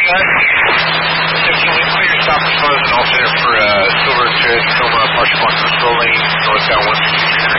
Clear your stop response and alternate for Silver to Tacoma, partial block control lane, northbound 163.